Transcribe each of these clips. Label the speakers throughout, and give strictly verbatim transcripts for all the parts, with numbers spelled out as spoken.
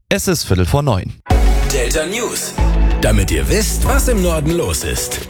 Speaker 1: Es ist Viertel vor neun.
Speaker 2: Delta News, damit ihr wisst, was im Norden los ist.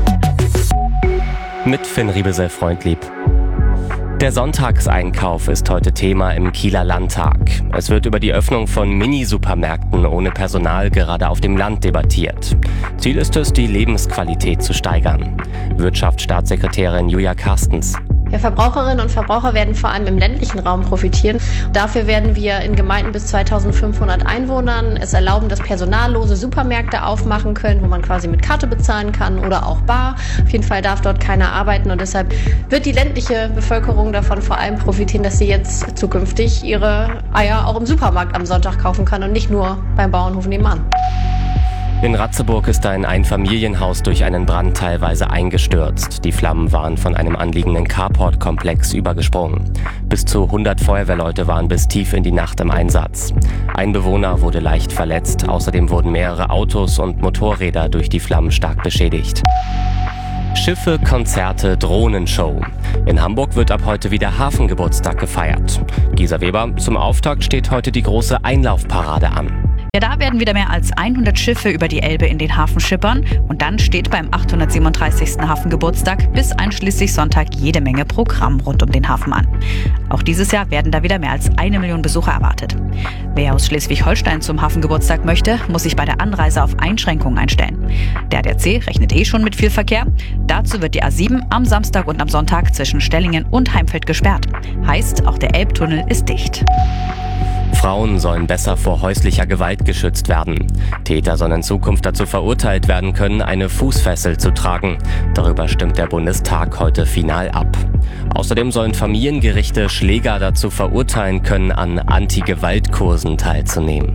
Speaker 3: Mit Finn Riebesell-Freundlieb. Der Sonntagseinkauf ist heute Thema im Kieler Landtag. Es wird über die Öffnung von Mini-Supermärkten ohne Personal gerade auf dem Land debattiert. Ziel ist es, die Lebensqualität zu steigern. Wirtschaftsstaatssekretärin Julia Carstens.
Speaker 4: Ja, Verbraucherinnen und Verbraucher werden vor allem im ländlichen Raum profitieren. Dafür werden wir in Gemeinden bis zweitausendfünfhundert Einwohnern es erlauben, dass personallose Supermärkte aufmachen können, wo man quasi mit Karte bezahlen kann oder auch bar. Auf jeden Fall darf dort keiner arbeiten und deshalb wird die ländliche Bevölkerung davon vor allem profitieren, dass sie jetzt zukünftig ihre Eier auch im Supermarkt am Sonntag kaufen kann und nicht nur beim Bauernhof nebenan.
Speaker 3: In Ratzeburg ist ein Einfamilienhaus durch einen Brand teilweise eingestürzt. Die Flammen waren von einem anliegenden Carport-Komplex übergesprungen. Bis zu hundert Feuerwehrleute waren bis tief in die Nacht im Einsatz. Ein Bewohner wurde leicht verletzt. Außerdem wurden mehrere Autos und Motorräder durch die Flammen stark beschädigt. Schiffe, Konzerte, Drohnenshow. In Hamburg wird ab heute wieder Hafengeburtstag gefeiert. Gisa Weber, zum Auftakt steht heute die große Einlaufparade an.
Speaker 5: Ja, da werden wieder mehr als hundert Schiffe über die Elbe in den Hafen schippern und dann steht beim achthundertsiebenunddreißigsten Hafengeburtstag bis einschließlich Sonntag jede Menge Programm rund um den Hafen an. Auch dieses Jahr werden da wieder mehr als eine Million Besucher erwartet. Wer aus Schleswig-Holstein zum Hafengeburtstag möchte, muss sich bei der Anreise auf Einschränkungen einstellen. Der A D A C rechnet eh schon mit viel Verkehr. Dazu wird die A sieben am Samstag und am Sonntag zwischen Stellingen und Heimfeld gesperrt. Heißt, auch der Elbtunnel ist dicht.
Speaker 3: Frauen sollen besser vor häuslicher Gewalt geschützt werden. Täter sollen in Zukunft dazu verurteilt werden können, eine Fußfessel zu tragen. Darüber stimmt der Bundestag heute final ab. Außerdem sollen Familiengerichte Schläger dazu verurteilen können, an Anti-Gewalt-Kursen teilzunehmen.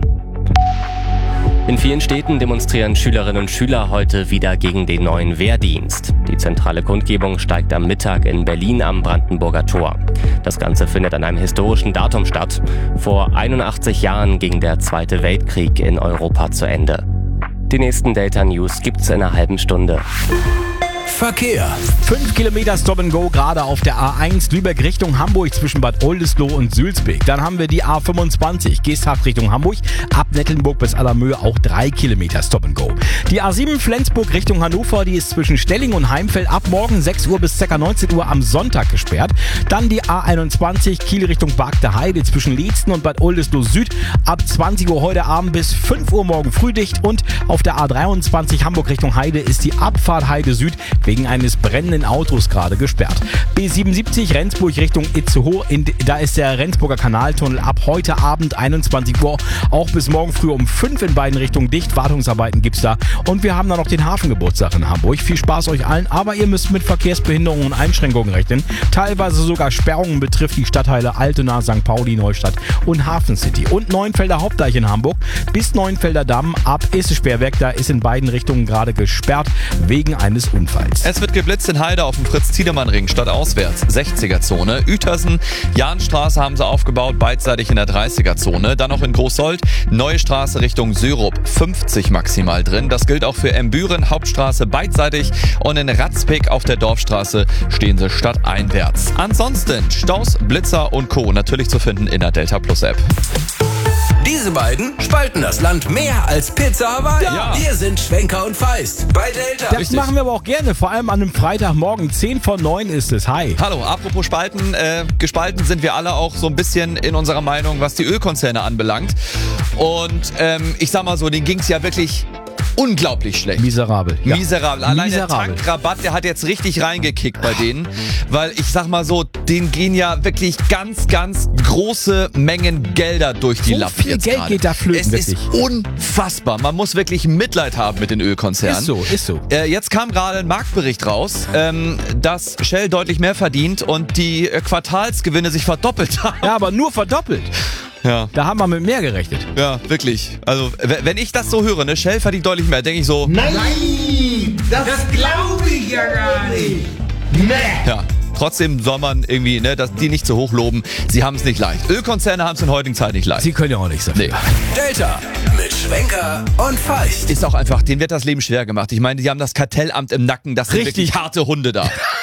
Speaker 3: In vielen Städten demonstrieren Schülerinnen und Schüler heute wieder gegen den neuen Wehrdienst. Die zentrale Kundgebung steigt am Mittag in Berlin am Brandenburger Tor. Das Ganze findet an einem historischen Datum statt. Vor einundachtzig Jahren ging der Zweite Weltkrieg in Europa zu Ende. Die nächsten Delta News gibt's in einer halben Stunde.
Speaker 2: Verkehr.
Speaker 6: Fünf Kilometer Stop and Go gerade auf der A eins Lübeck Richtung Hamburg zwischen Bad Oldesloe und Sulzbek. Dann haben wir die A fünfundzwanzig Geesthacht Richtung Hamburg, ab Nettelnburg bis Allermöhe auch drei Kilometer Stop and Go. Die A sieben Flensburg Richtung Hannover, die ist zwischen Stelling und Heimfeld ab morgen sechs Uhr bis ca. neunzehn Uhr am Sonntag gesperrt. Dann die A einundzwanzig Kiel Richtung Bargter Heide zwischen Leetzen und Bad Oldesloe Süd ab zwanzig Uhr heute Abend bis fünf Uhr morgen früh dicht. Und auf der A dreiundzwanzig Hamburg Richtung Heide ist die Abfahrt Heide Süd wegen eines brennenden Autos gerade gesperrt. B siebenundsiebzig Rendsburg Richtung Itzehoe, in, da ist der Rendsburger Kanaltunnel ab heute Abend einundzwanzig Uhr auch bis morgen früh um fünf in beiden Richtungen dicht. Wartungsarbeiten gibt's da. Und wir haben dann noch den Hafengeburtstag in Hamburg. Viel Spaß euch allen, aber ihr müsst mit Verkehrsbehinderungen und Einschränkungen rechnen. Teilweise sogar Sperrungen betrifft die Stadtteile Altona, Sankt Pauli, Neustadt und Hafen City. Und Neuenfelder Hauptdeich in Hamburg bis Neuenfelder Damm ab Isse-Sperrwerk, da ist in beiden Richtungen gerade gesperrt wegen eines Unfalls.
Speaker 1: Es wird geblitzt in Heide auf dem Fritz-Tiedemann-Ring stadtauswärts, sechziger-Zone. Uetersen, Jahnstraße haben sie aufgebaut, beidseitig in der dreißiger-Zone. Dann noch in Großsold, Neue Straße Richtung Syrup, fünfzig maximal drin. Das gilt auch für Embüren, Hauptstraße beidseitig. Und in Ratzpeck auf der Dorfstraße stehen sie stadteinwärts. Ansonsten Staus, Blitzer und Co. natürlich zu finden in der Delta Plus App.
Speaker 2: Diese beiden spalten das Land mehr als Pizza Hawaii.
Speaker 1: Ja.
Speaker 2: Wir sind Schwenker und Feist bei Delta.
Speaker 6: Das
Speaker 1: Richtig.
Speaker 6: machen wir aber auch gerne, vor allem an einem Freitagmorgen. zehn vor neun ist es. Hi.
Speaker 1: Hallo, apropos Spalten, äh, gespalten sind wir alle auch so ein bisschen in unserer Meinung, was die Ölkonzerne anbelangt. Und ähm, ich sag mal so, denen ging's ja wirklich unglaublich schlecht.
Speaker 6: Miserabel. Ja.
Speaker 1: Miserabel. Allein
Speaker 6: Miserabel.
Speaker 1: der Tankrabatt, der hat jetzt richtig reingekickt bei denen. Weil ich sag mal so, denen gehen ja wirklich ganz, ganz große Mengen Gelder durch die
Speaker 6: So
Speaker 1: Lappen
Speaker 6: viel
Speaker 1: jetzt
Speaker 6: Geld
Speaker 1: gerade.
Speaker 6: geht da flöten,
Speaker 1: Es ist
Speaker 6: wirklich.
Speaker 1: unfassbar. Man muss wirklich Mitleid haben mit den Ölkonzernen.
Speaker 6: Ist so, ist so.
Speaker 1: Äh, jetzt kam gerade ein Marktbericht raus, ähm, dass Shell deutlich mehr verdient und die äh, Quartalsgewinne sich verdoppelt haben.
Speaker 6: Ja, aber nur verdoppelt.
Speaker 1: Ja.
Speaker 6: Da haben wir mit mehr gerechnet.
Speaker 1: Ja, wirklich. Also, w- wenn ich das so höre, ne, Shell verdient deutlich mehr, denke ich so,
Speaker 7: Nein, das, das glaube ich ja gar nicht. Nee.
Speaker 1: ja. Trotzdem soll man irgendwie, ne, dass die nicht zu hoch loben. Sie haben es nicht leicht. Ölkonzerne haben es in heutigen Zeit nicht leicht.
Speaker 6: Sie können ja auch nichts dafür.
Speaker 1: Nee.
Speaker 2: Delta mit Schwenker und Feist.
Speaker 1: Ist auch einfach, denen wird das Leben schwer gemacht. Ich meine, die haben das Kartellamt im Nacken, das sind
Speaker 6: Richtig.
Speaker 1: wirklich harte Hunde da.